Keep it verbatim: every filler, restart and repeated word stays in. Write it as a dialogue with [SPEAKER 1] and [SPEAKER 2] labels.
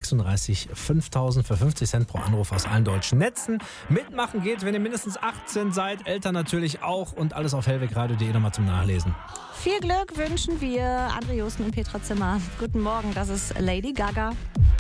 [SPEAKER 1] sechsunddreißig fünftausend für fünfzig Cent pro Anruf aus allen deutschen Netzen. Mitmachen geht, wenn ihr mindestens achtzehn seid, Eltern natürlich auch und alles auf hellwegradio punkt de nochmal zum Nachlesen.
[SPEAKER 2] Viel Glück wünschen wir André Josten und Petra Zimmer. Guten Morgen, das ist Lady Gaga.